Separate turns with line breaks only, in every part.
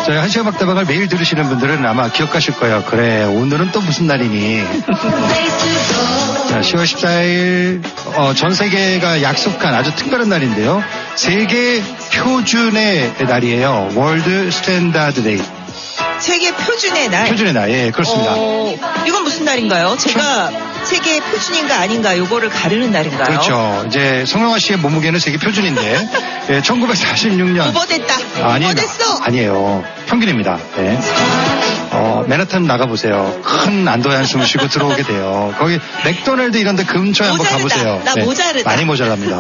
저희 한시간 막다방을 매일 들으시는 분들은 아마 기억하실 거예요. 그래, 오늘은 또 무슨 날이니. 자, 10월 14일 전 세계가 약속한 아주 특별한 날인데요. 세계 표준의 날이에요. 월드 스탠다드 데이.
세계 표준의 날.
표준의 날, 예, 그렇습니다.
이건 무슨 날인가요? 제가 세계 표준인가 아닌가 요거를 가르는 날인가요?
그렇죠. 이제 성영아 씨의 몸무게는 세계 표준인데, 예, 1946년.
오버됐다.
아니에요.
오버됐어.
아니에요. 평균입니다. 네. 맨하탄 나가보세요. 큰 안도의 한숨을 쉬고 들어오게 돼요. 거기 맥도날드 이런 데 근처에 한번 가보세요.
나
네,
모자르다.
많이 모자랍니다.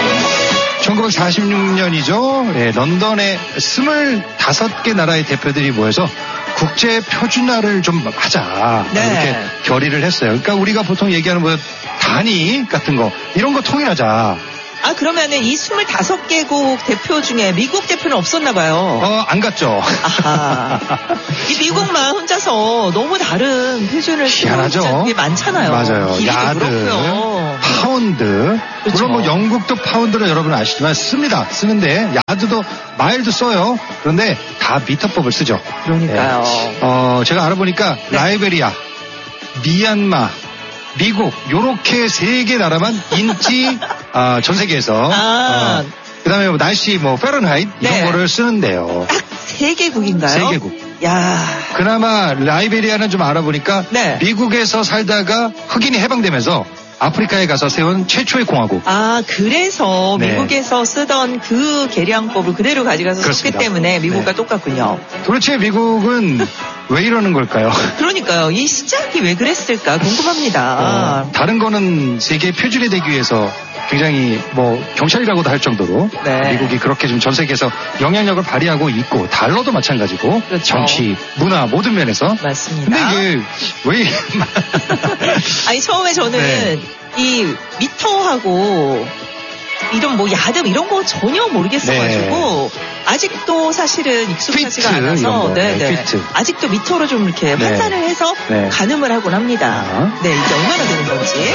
1946년이죠. 네, 런던에 25개 나라의 대표들이 모여서 국제 표준화를 좀 하자.
네.
이렇게 결의를 했어요. 그러니까 우리가 보통 얘기하는 뭐 단위 같은 거 이런 거 통일하자.
아, 그러면은 이 25개국 대표 중에 미국 대표는 없었나 봐요.
안 갔죠.
아하. 이 미국만 혼자서 너무 다른 표준을
희한하죠.
게 많잖아요.
맞아요.
길이도
야드,
그렇고요.
파운드.
그렇죠.
물론 뭐 영국도 파운드를 여러분 아시지만 쓰는데 야드도 마일도 써요. 그런데 다 미터법을 쓰죠.
그러니까요.
네. 제가 알아보니까
네.
라이베리아, 미얀마, 미국 요렇게 3개 나라만 인지 전 세계에서 그다음에 뭐 날씨 뭐 페른하이트 이런
네.
거를 쓰는데요.
딱 3개국인가요?
3개국.
야.
그나마 라이베리아는 좀 알아보니까
네.
미국에서 살다가 흑인이 해방되면서 아프리카에 가서 세운 최초의 공화국.
아, 그래서
네.
미국에서 쓰던 그 계량법을 그대로 가져가서 썼기
그렇습니다.
때문에 미국과
네.
똑같군요.
도대체 미국은 왜 이러는 걸까요?
그러니까요. 이 시작이 왜 그랬을까 궁금합니다.
다른 거는 세계 표준이 되기 위해서 굉장히 뭐 경찰이라고도 할 정도로
네.
미국이 그렇게 좀 전 세계에서 영향력을 발휘하고 있고 달러도 마찬가지고
그렇죠.
정치, 문화 모든 면에서.
맞습니다.
근데 이게 왜
아니 처음에 저는
네.
이 미터하고 이런 뭐 야드 이런 거 전혀 모르겠어가지고 아직도 사실은 익숙하지가
피트, 이런
않아서
거. 네, 피트.
아직도 미터로 좀 이렇게
네.
환산을 해서
네.
가늠을 하곤 합니다. 네, 이게 얼마나 되는 건지.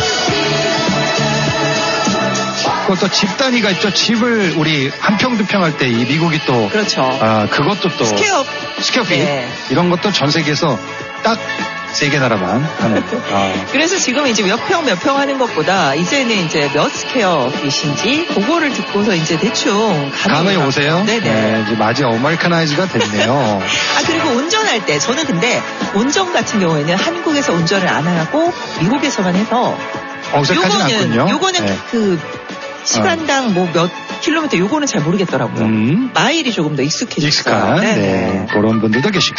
그것도 집 단위가 있죠. 집을 우리 한 평 두 평 할 때 이 미국이 또
그렇죠.
그것도 또 스퀘어핏
네.
이런 것도 전 세계에서 딱 3개 나라만 하는.
그래서 지금 이제 몇 평 하는 것보다 이제는 이제 몇 스퀘어핏인지 그거를 듣고서 이제 대충
감이 오세요?
네네.
네, 이제 마치 어메리카나이즈가 됐네요.
그리고 운전할 때 저는 근데 운전 같은 경우에는 한국에서 운전을 안 하고 미국에서만 해서
어색하진 않군요.
요거는
네.
그 시간당 뭐 몇 킬로미터 요거는 잘 모르겠더라고요. 마일이 조금 더 익숙해졌어요.
익숙한 네, 그런 분들도 계시고.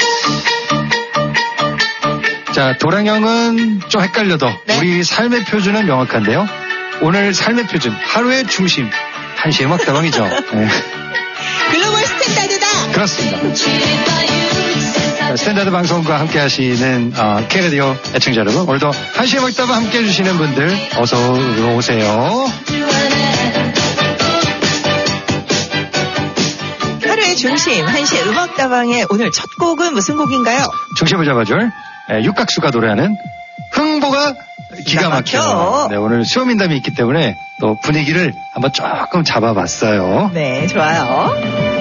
자, 도량형은 좀 헷갈려도
네.
우리 삶의 표준은 명확한데요. 오늘 삶의 표준, 하루의 중심, 한시의 막다방이죠. 네.
글로벌 스탠다드다.
그렇습니다. 자, 스탠다드 방송과 함께 하시는 K라디오 애청자 여러분, 오늘도 한시의 막다방 함께 해주시는 분들 어서 오세요.
하루의 중심 한시의 음악다방의 오늘 첫 곡은 무슨 곡인가요?
중심을 잡아줄 육각수가 노래하는 흥보가 기가 막혀. 네, 오늘 수요민담이 있기 때문에 또 분위기를 한번 조금 잡아봤어요.
네, 좋아요.